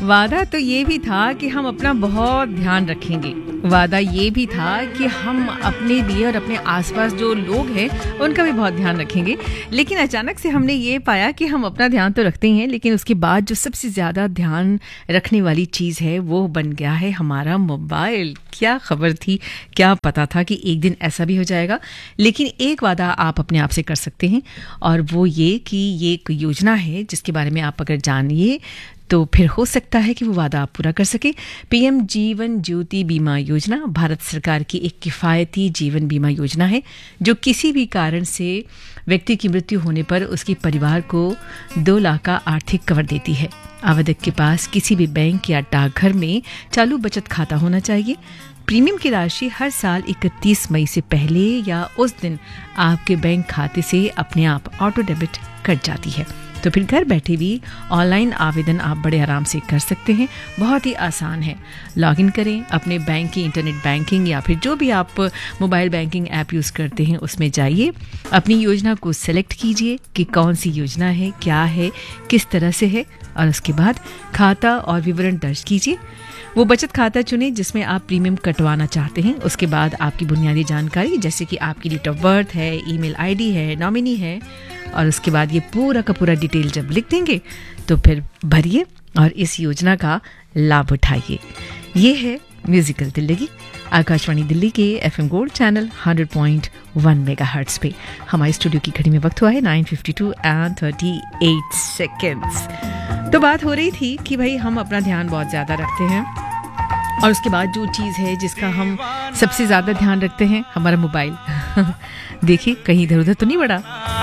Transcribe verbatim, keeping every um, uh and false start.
वादा तो ये भी था कि हम अपना बहुत ध्यान रखेंगे। वादा ये भी था कि हम अपने लिए और अपने आसपास जो लोग हैं उनका भी बहुत ध्यान रखेंगे। लेकिन अचानक से हमने ये पाया कि हम अपना ध्यान तो रखते ही हैं, लेकिन उसके बाद जो सबसे ज़्यादा ध्यान रखने वाली चीज़ है वो बन गया है हमारा मोबाइल। क्या खबर थी, क्या पता था कि एक दिन ऐसा भी हो जाएगा। लेकिन एक वादा आप अपने आप से कर सकते हैं, और वो ये कि ये एक योजना है जिसके बारे में आप अगर जानिए तो फिर हो सकता है कि वो वादा आप पूरा कर सके। पीएम जीवन ज्योति बीमा योजना भारत सरकार की एक किफ़ायती जीवन बीमा योजना है जो किसी भी कारण से व्यक्ति की मृत्यु होने पर उसके परिवार को दो लाख का आर्थिक कवर देती है। आवेदक के पास किसी भी बैंक या डाकघर में चालू बचत खाता होना चाहिए। प्रीमियम की राशि हर साल इकतीस मई से पहले या उस दिन आपके बैंक खाते से अपने आप ऑटो डेबिट कट जाती है। तो फिर घर बैठे भी ऑनलाइन आवेदन आप बड़े आराम से कर सकते हैं। बहुत ही आसान है। लॉगिन करें अपने बैंक की इंटरनेट बैंकिंग या फिर जो भी आप मोबाइल बैंकिंग ऐप यूज़ करते हैं उसमें जाइए, अपनी योजना को सेलेक्ट कीजिए कि कौन सी योजना है, क्या है, किस तरह से है, और उसके बाद खाता और विवरण दर्ज कीजिए। वो बचत खाता चुनें जिसमें आप प्रीमियम कटवाना चाहते हैं। उसके बाद आपकी बुनियादी जानकारी जैसे कि आपकी डेट ऑफ बर्थ है, ईमेल आईडी है, नॉमिनी है, और उसके बाद ये पूरा का पूरा डिटेल जब लिख देंगे तो फिर भरिए और इस योजना का लाभ उठाइए। ये है म्यूजिकल दिल्ली, आकाशवाणी दिल्ली के FM gold channel hundred point one megahertz पे। हमारे स्टूडियो की घड़ी में वक्त हुआ है nine fifty to and thirty eight seconds. तो बात हो रही थी कि भाई हम अपना ध्यान बहुत ज़्यादा रखते हैं, और उसके बाद जो चीज़ है जिसका हम सबसे ज़्यादा ध्यान रखते हैं, हमारा मोबाइल। देखिए कहीं इधर उधर तो नहीं बढ़ा।